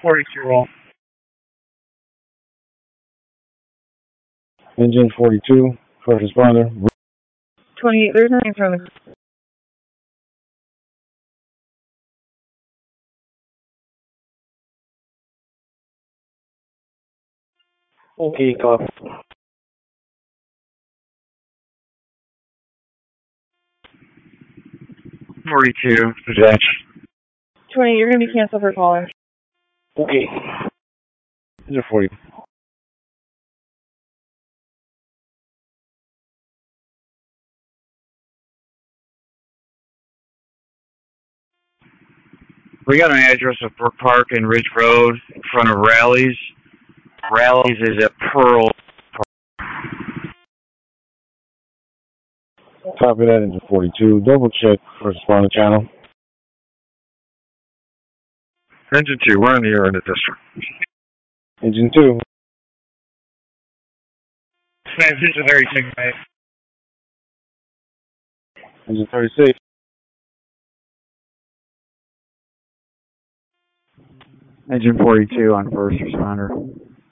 42 roll. Engine 42, first responder. 28, there's nothing from the... Okay, cop. Dispatch. 20, you're going to be canceled for calling. Okay. Engine 40. We got an address of Brook Park and Ridge Road in front of Rallies. Rallies is at Pearl. Copy that, engine 42. Double check first responder channel. Engine 2, we're in the air in the district. Engine 2. Engine 36, mate. Engine 36. Engine 42 on first responder.